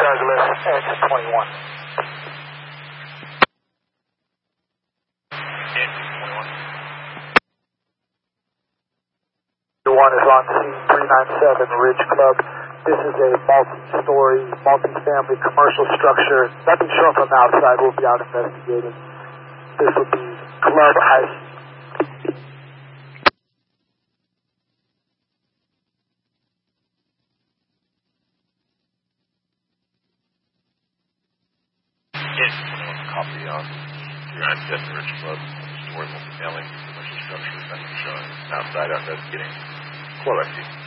Douglas, X 21. One is on scene 397 Ridge Club. This is a multi-story, multi-family commercial structure. Nothing shown from the outside. We'll be out investigating. This will be Club High. Yes, copy on 397 Ridge Club, story multi-family commercial structure. Nothing shown outside. Investigating. Club, I see.